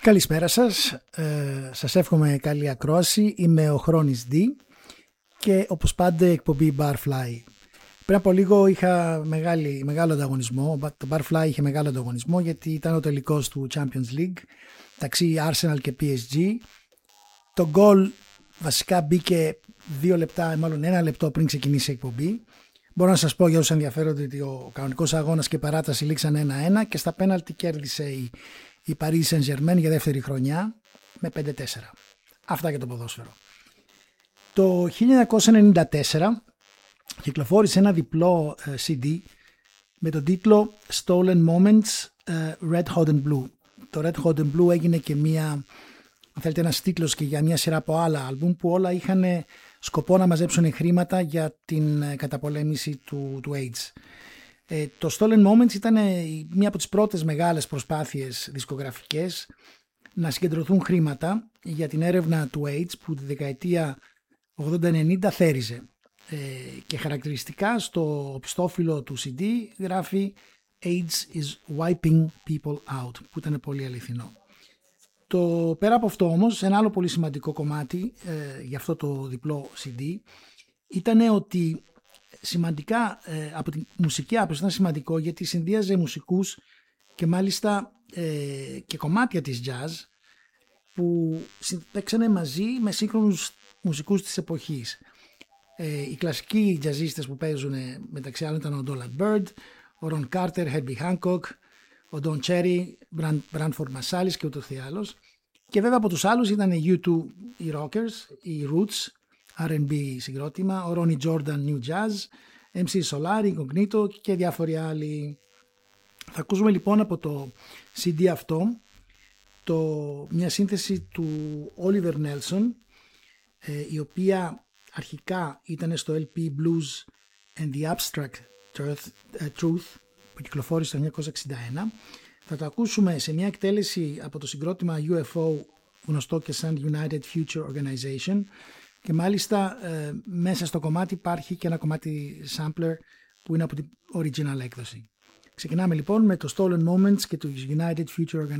Καλησπέρα σας, σας εύχομαι καλή ακρόαση. Είμαι ο Χρόνης D και όπως πάντα εκπομπή Barfly. Πριν από λίγο είχα μεγάλο ανταγωνισμό. Το Barfly είχε μεγάλο ανταγωνισμό γιατί ήταν ο τελικός του Champions League μεταξύ Arsenal και PSG. Το γκολ βασικά μπήκε 2 λεπτά, μάλλον 1 λεπτό πριν ξεκινήσει η εκπομπή. Μπορώ να σας πω για όσους ενδιαφέρονται ότι ο κανονικός αγώνας και παράταση λήξαν 1-1 και στα πέναλτι κέρδισε η Paris Saint-Germain για δεύτερη χρονιά με 5-4. Αυτά για το ποδόσφαιρο. Το 1994 κυκλοφόρησε ένα διπλό CD με τον τίτλο Stolen Moments Red Hot and Blue. Το Red Hot and Blue έγινε και ένας τίτλος και για μια σειρά από άλλα άλμπουμ που όλα είχαν σκοπό να μαζέψουν χρήματα για την καταπολέμηση του AIDS. Το Stolen Moments ήταν μία από τις πρώτες μεγάλες προσπάθειες δισκογραφικές να συγκεντρωθούν χρήματα για την έρευνα του AIDS που τη δεκαετία 80-90 θέριζε. Και χαρακτηριστικά στο οπισθόφυλλο του CD γράφει AIDS is wiping people out, που ήταν πολύ αληθινό. Πέρα από αυτό όμως, ένα άλλο πολύ σημαντικό κομμάτι για αυτό το διπλό CD ήταν ότι σημαντικά από τη μουσική άποψη ήταν σημαντικό γιατί συνδύαζε μουσικούς και μάλιστα και κομμάτια της jazz που παίξανε μαζί με σύγχρονους μουσικούς της εποχής. Οι κλασικοί jazzίστες που παίζουν μεταξύ άλλων ήταν ο Donald Byrd, ο Ron Carter, Herbie Hancock, ο Don Cherry, Branford Marsalis και ούτως ή άλλως. Και βέβαια από τους άλλους ήταν οι U2, οι Rockers, οι Roots, R&B συγκρότημα, ο Ronnie Jordan, New Jazz, MC Solar, Incognito και διάφοροι άλλοι. Θα ακούσουμε λοιπόν από το CD αυτό μια σύνθεση του Oliver Nelson, η οποία αρχικά ήταν στο LP Blues and the Abstract Truth που κυκλοφόρησε το 1961. Θα το ακούσουμε σε μια εκτέλεση από το συγκρότημα UFO, γνωστό και σαν United Future Organization, και μάλιστα μέσα στο κομμάτι υπάρχει και ένα κομμάτι sampler που είναι από την original έκδοση. Ξεκινάμε λοιπόν με το Stolen Moments και το United Future Organization.